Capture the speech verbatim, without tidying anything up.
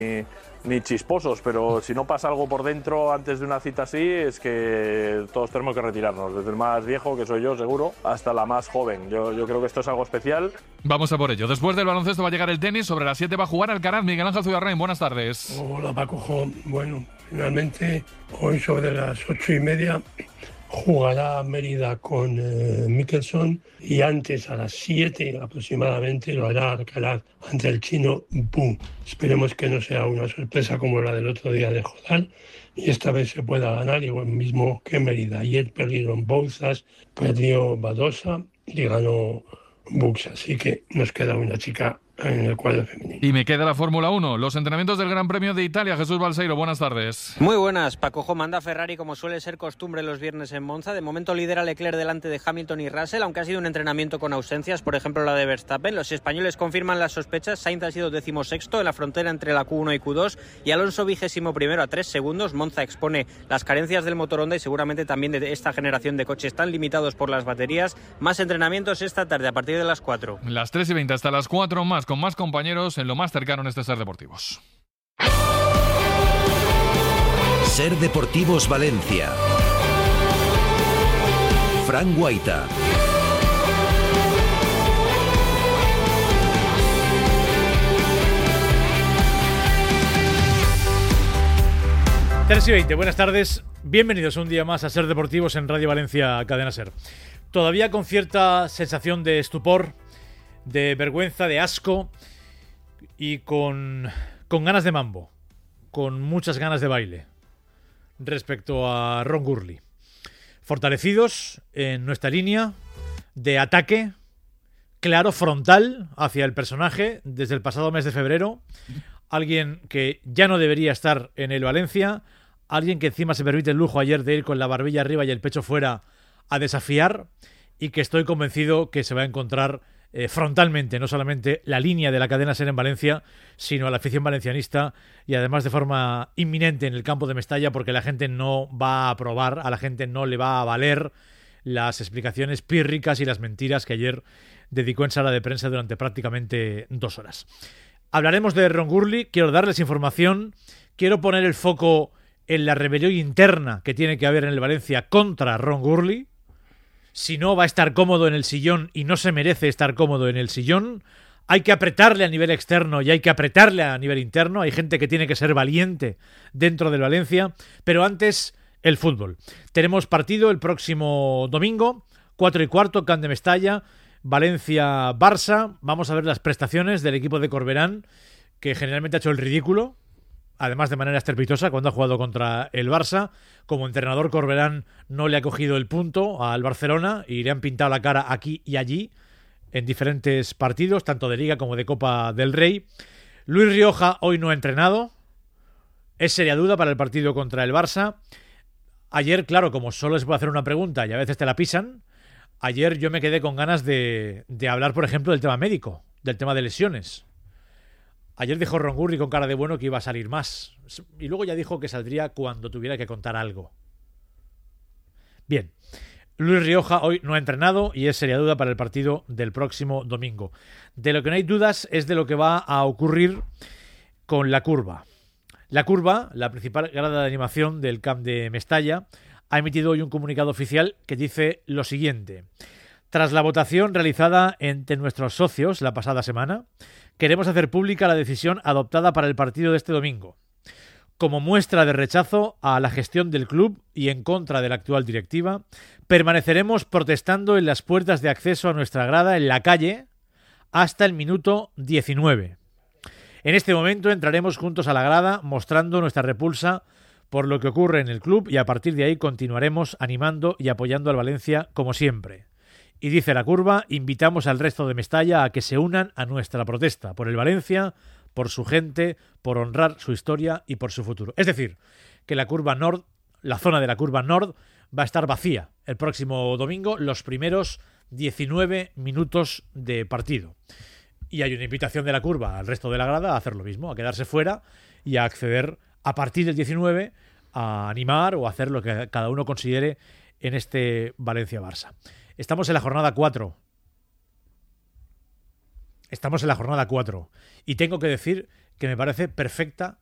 ni chisposos, pero si no pasa algo por dentro antes de una cita así, es que todos tenemos que retirarnos, desde el más viejo, que soy yo seguro, hasta la más joven. Yo, yo creo que esto es algo especial. Vamos a por ello. Después del baloncesto va a llegar el tenis. Sobre las siete va a jugar Alcaraz. Miguel Ángel Zubiarrain, buenas tardes. Hola, Paco. Bueno, finalmente hoy sobre las ocho y media jugará Mérida con eh, Mickelson, y antes a las siete aproximadamente lo hará Alcaraz ante el chino Bu. Esperemos que no sea una sorpresa como la del otro día de Jodar y esta vez se pueda ganar igual mismo que Mérida. Ayer perdieron Bouzas, perdió Badosa y ganó Bux, así que nos queda una chica en el cuadro femenino. Y me queda la Fórmula uno, los entrenamientos del Gran Premio de Italia. Jesús Balseiro, buenas tardes. Muy buenas. Paco, manda Ferrari como suele ser costumbre los viernes en Monza. De momento lidera Leclerc delante de Hamilton y Russell, aunque ha sido un entrenamiento con ausencias, por ejemplo la de Verstappen. Los españoles confirman las sospechas. Sainz ha sido decimosexto en la frontera entre la Q uno y Q dos y Alonso vigésimo primero a tres segundos. Monza expone las carencias del motor Honda y seguramente también de esta generación de coches tan limitados por las baterías. Más entrenamientos esta tarde a partir de las cuatro. Las tres y veinte hasta las cuatro más, con más compañeros en lo más cercano en este Ser Deportivos. Ser Deportivos Valencia. Fran Guaita. tres y veinte, buenas tardes. Bienvenidos un día más a Ser Deportivos en Radio Valencia Cadena Ser. Todavía con cierta sensación de estupor, de vergüenza, de asco y con, con ganas de mambo, con muchas ganas de baile respecto a Ron Gurley. Fortalecidos en nuestra línea de ataque, claro, frontal hacia el personaje desde el pasado mes de febrero. Alguien que ya no debería estar en el Valencia, alguien que encima se permite el lujo ayer de ir con la barbilla arriba y el pecho fuera a desafiar, y que estoy convencido que se va a encontrar Eh, frontalmente, no solamente la línea de la cadena SER en Valencia, sino a la afición valencianista, y además de forma inminente en el campo de Mestalla, porque la gente no va a aprobar, a la gente no le va a valer las explicaciones pírricas y las mentiras que ayer dedicó en sala de prensa durante prácticamente dos horas. Hablaremos de Ron Gurley, quiero darles información, quiero poner el foco en la rebelión interna que tiene que haber en el Valencia contra Ron Gurley. Si no, va a estar cómodo en el sillón y no se merece estar cómodo en el sillón. Hay que apretarle a nivel externo y hay que apretarle a nivel interno. Hay gente que tiene que ser valiente dentro del Valencia. Pero antes, el fútbol. Tenemos partido el próximo domingo, cuatro y cuarto, Camp de Mestalla, Valencia-Barça. Vamos a ver las prestaciones del equipo de Corberán, que generalmente ha hecho el ridículo, además de manera estrepitosa, cuando ha jugado contra el Barça. Como entrenador, Corberán no le ha cogido el punto al Barcelona y le han pintado la cara aquí y allí en diferentes partidos, tanto de Liga como de Copa del Rey. Luis Rioja hoy no ha entrenado. Es seria duda para el partido contra el Barça. Ayer, claro, como solo se puede hacer una pregunta y a veces te la pisan, ayer yo me quedé con ganas de, de hablar, por ejemplo, del tema médico, del tema de lesiones. Ayer dijo Ron Gurley con cara de bueno que iba a salir más. Y luego ya dijo que saldría cuando tuviera que contar algo. Bien. Luis Rioja hoy no ha entrenado y es seria duda para el partido del próximo domingo. De lo que no hay dudas es de lo que va a ocurrir con la curva. La curva, la principal grada de animación del Camp de Mestalla, ha emitido hoy un comunicado oficial que dice lo siguiente. Tras la votación realizada entre nuestros socios la pasada semana, queremos hacer pública la decisión adoptada para el partido de este domingo. Como muestra de rechazo a la gestión del club y en contra de la actual directiva, permaneceremos protestando en las puertas de acceso a nuestra grada en la calle hasta el minuto diecinueve. En este momento entraremos juntos a la grada mostrando nuestra repulsa por lo que ocurre en el club y a partir de ahí continuaremos animando y apoyando al Valencia como siempre. Y dice la curva, invitamos al resto de Mestalla a que se unan a nuestra protesta por el Valencia, por su gente, por honrar su historia y por su futuro. Es decir, que la curva Nord, la zona de la curva Nord, va a estar vacía el próximo domingo, los primeros diecinueve minutos de partido. Y hay una invitación de la curva al resto de la grada a hacer lo mismo, a quedarse fuera y a acceder a partir del diecinueve a animar o a hacer lo que cada uno considere en este Valencia-Barça. Estamos en la jornada cuatro. Estamos en la jornada cuatro. Y tengo que decir que me parece perfecta